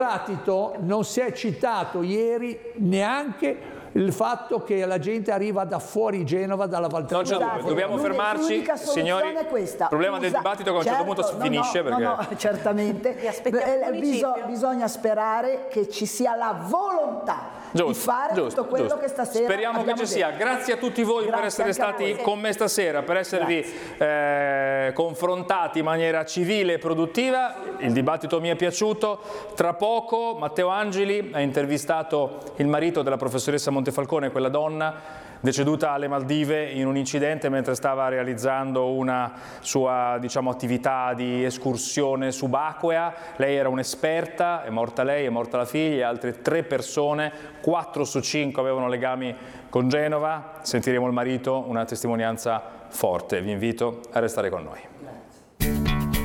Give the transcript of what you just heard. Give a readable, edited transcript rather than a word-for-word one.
dibattito non si è citato ieri neanche il fatto che la gente arriva da fuori Genova, dalla Valtelluno. Non c'è dubbio, dobbiamo fermarci, signori. Il problema del dibattito è che a un certo punto si finisce. No, certamente. Bisogna sperare che ci sia la volontà di fare tutto quello che stasera speriamo che ci sia. Grazie a tutti voi per essere stati con me stasera, per esservi confrontati in maniera civile e produttiva. Il dibattito mi è piaciuto. Tra poco Matteo Angeli ha intervistato il marito della professoressa Montefalcone, quella donna deceduta alle Maldive in un incidente mentre stava realizzando una sua, diciamo, attività di escursione subacquea. Lei era un'esperta, è morta lei, è morta la figlia e altre 3 persone, 4 su 5 avevano legami con Genova. Sentiremo il marito, una testimonianza forte. Vi invito a restare con noi.